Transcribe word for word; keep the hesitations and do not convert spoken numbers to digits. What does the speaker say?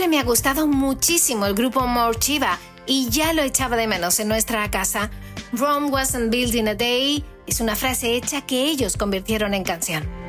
Siempre me ha gustado muchísimo el grupo More Chiva y ya lo echaba de menos en nuestra casa. Rome wasn't built in a day es una frase hecha que ellos convirtieron en canción.